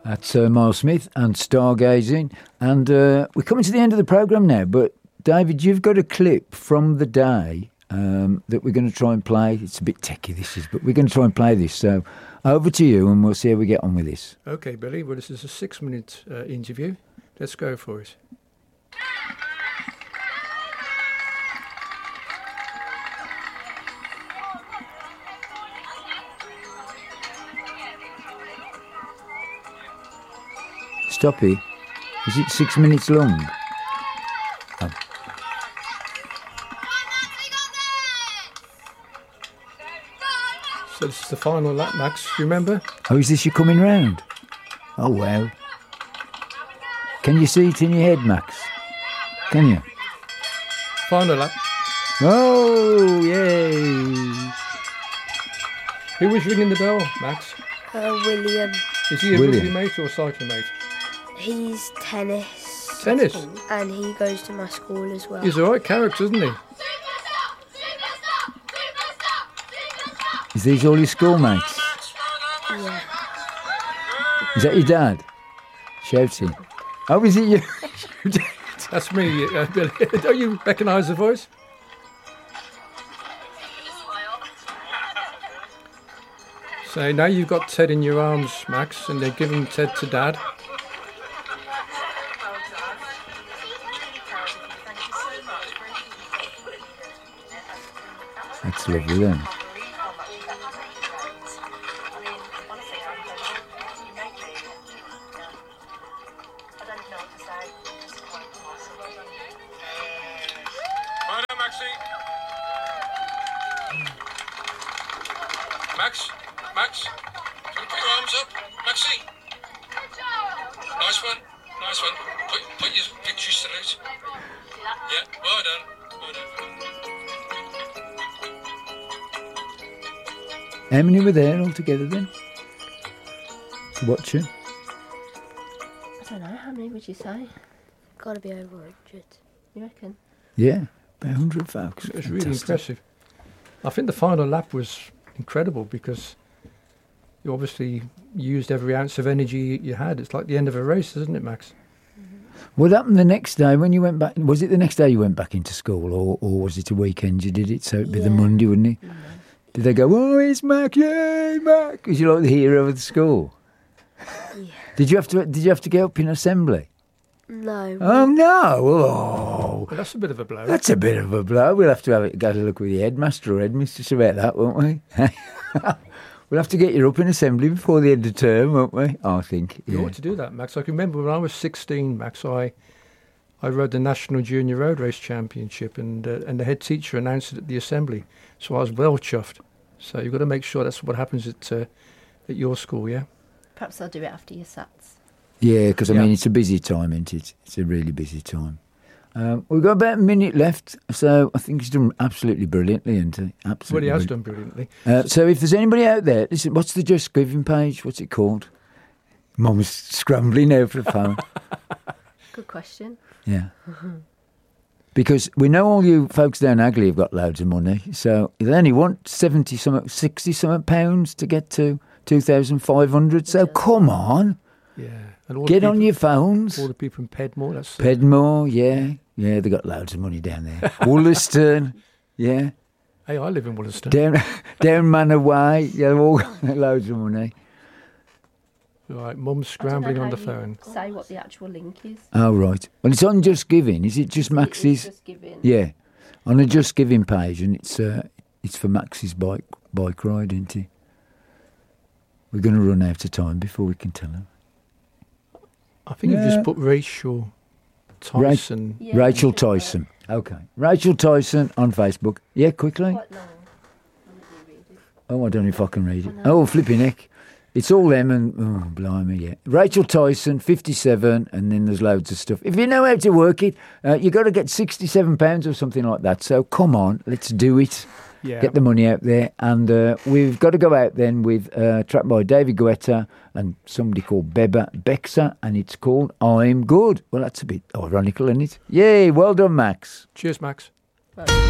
That's Miles Smith and Stargazing. And we're coming to the end of the programme now, but David, you've got a clip from the day that we're going to try and play. It's a bit techie, this is, but we're going to try and play this. So over to you, and we'll see how we get on with this. OK, Billy. Well, this is a 6-minute interview. Let's go for it. Stop it. Is it 6 minutes long? Oh. So this is the final lap, Max. Do you remember? Oh, is this you coming round? Oh, wow. Can you see it in your head, Max? Can you? Final lap. Oh, yay. Who was ringing the bell, Max? William. Is he a rugby mate or a cycling mate? He's tennis. Tennis? And he goes to my school as well. He's a right character, isn't he? Is these all your schoolmates? Yeah. Is that your dad? Shouting. Oh, is it you? That's me, Billy. Don't you recognise the voice? So now you've got Ted in your arms, Max, and they're giving Ted to Dad. That's lovely then. Max, can you put your arms up? Maxie? Nice one. Put your victory salute. Yeah, well done. How many were there altogether then? To watch you? I don't know, how many would you say? Gotta be over 100. You reckon? Yeah, about 100 folks. It was really impressive. I think the final lap was incredible because you obviously used every ounce of energy you had. It's like the end of a race, isn't it, Max? What happened the next day when you went back? Was it the next day you went back into school, or was it a weekend you did it? So it'd be the Monday, wouldn't it? Monday. Did they go, oh, it's Mac, yay, Mac? Because you're like the hero of the school. Yeah. Did you have to get up in assembly? No. Oh, no. Oh. Well, that's a bit of a blow. That's a bit of a blow. We'll have to go to look with the headmaster or headmistress about that, won't we? We'll have to get you up in assembly before the end of term, won't we? I think. You ought to do that, Max. I can remember when I was 16, Max, I rode the National Junior Road Race Championship and the head teacher announced it at the assembly. So I was well chuffed. So you've got to make sure that's what happens at your school, yeah? Perhaps I'll do it after your SATs. Yeah, because, I mean, it's a busy time, isn't it? It's a really busy time. We've got about a minute left, so I think he's done absolutely brilliantly, isn't he? Absolutely. Well, he has done brilliantly. So if there's anybody out there, listen, what's the Just Giving page? What's it called? Mum's scrambling now for the phone. Good question. Yeah. Because we know all you folks down Hagley have got loads of money, so they only want 60 pounds to get to 2,500. So come on. Yeah. And all get on your phones. All the people in Pedmore. That's Pedmore, yeah. Yeah, they got loads of money down there. Wollaston, yeah. Hey, I live in Wollaston. Down Manor Way, yeah, they've all got loads of money. Right, Mum's scrambling on the phone. Say what the actual link is. Oh, right. Well, it's on Just Giving. Is it just Max's? Just Giving. Yeah, on a Just Giving page, and it's for Max's bike ride, isn't it? We're going to run out of time before we can tell him. I think you've just put Rachel Tyson. Rachel Tyson. Okay. Rachel Tyson on Facebook. Yeah, quickly. Quite long. Oh, I don't know if I can read it. Oh, flipping heck. It's all them and, oh, blimey, yeah. Rachel Tyson, 57, and then there's loads of stuff. If you know how to work it, you've got to get £67 or something like that. So come on, let's do it. Yeah. Get the money out there. And we've got to go out then with a track by David Guetta and somebody called Beba Bexa, and it's called I'm Good. Well, that's a bit ironical, isn't it? Yay, well done, Max. Cheers, Max. Right.